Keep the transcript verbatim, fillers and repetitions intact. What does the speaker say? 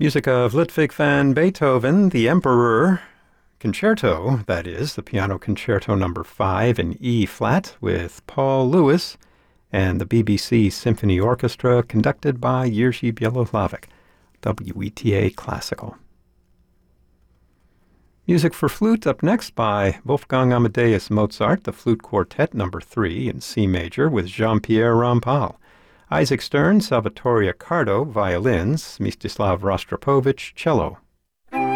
Music of Ludwig van Beethoven, the Emperor Concerto, that is, the Piano Concerto number five in E flat with Paul Lewis and the B B C Symphony Orchestra conducted by Jerzy Bieloslavik, W E T A Classical. Music for flute up next by Wolfgang Amadeus Mozart, the Flute Quartet number three in C major with Jean-Pierre Rampal. Isaac Stern, Salvatore Accardo, violins, Mstislav Rostropovich, cello.